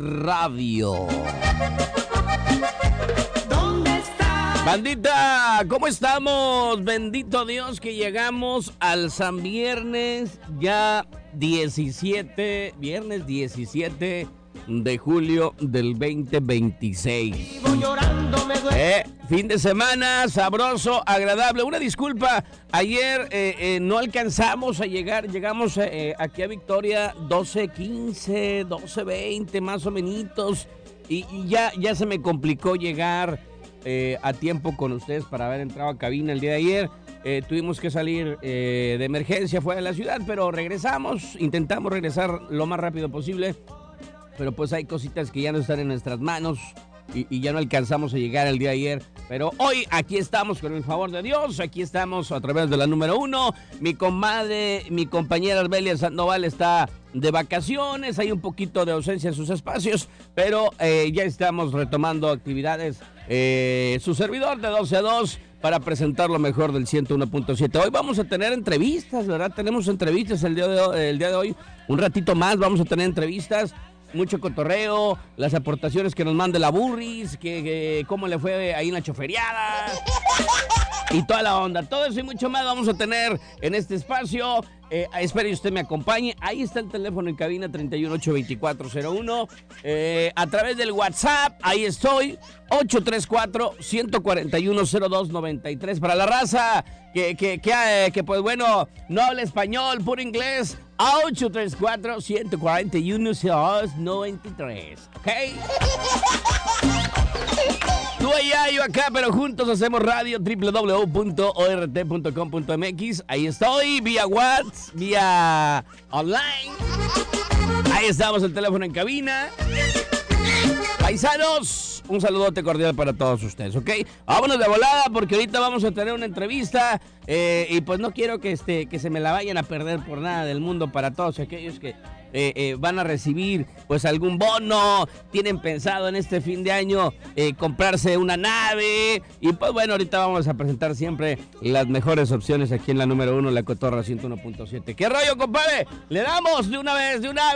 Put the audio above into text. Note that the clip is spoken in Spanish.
Radio. Bandita, ¿cómo estamos? Bendito Dios que llegamos al San Viernes, ya 17, viernes 17 de julio del 2026. Fin de semana, sabroso, agradable. Una disculpa, ayer no alcanzamos a llegar, llegamos aquí a Victoria 12:15, 12:20 más o menos, y ya se me complicó llegar a tiempo con ustedes para haber entrado a cabina el día de ayer. Tuvimos que salir de emergencia fuera de la ciudad, pero regresamos, intentamos regresar lo más rápido posible, pero pues hay cositas que ya no están en nuestras manos y ya no alcanzamos a llegar el día de ayer. Pero hoy aquí estamos con el favor de Dios, aquí estamos a través de la número 1. Mi comadre, mi compañera Arbelia Sandoval está de vacaciones, hay un poquito de ausencia en sus espacios, pero ya estamos retomando actividades. Su servidor de 12 a 2 para presentar lo mejor del 101.7. Hoy vamos a tener entrevistas, ¿verdad? Tenemos entrevistas el día de hoy. Un ratito más vamos a tener entrevistas. Mucho cotorreo, las aportaciones que nos mande la Burris, que cómo le fue ahí en la choferiada y toda la onda. Todo eso y mucho más vamos a tener en este espacio. Espero que usted me acompañe. Ahí está el teléfono en cabina 318-2401. A través del WhatsApp, ahí estoy, 834-141-0293. Para la raza que pues bueno, no habla español, puro inglés, a 834-141-0293. ¿Ok? Tú allá, yo acá, pero juntos hacemos radio. www.ort.com.mx. Ahí estoy, vía WhatsApp, vía online. Ahí estamos, el teléfono en cabina. Paisanos, un saludote cordial para todos ustedes, ¿ok? Vámonos de volada porque ahorita vamos a tener una entrevista y pues no quiero que se me la vayan a perder por nada del mundo. Para todos aquellos que van a recibir pues algún bono, tienen pensado en este fin de año comprarse una nave, y pues bueno, ahorita vamos a presentar siempre las mejores opciones aquí en la número 1, La Cotorra 101.7. ¿Qué rollo, compadre? Le damos de una vez.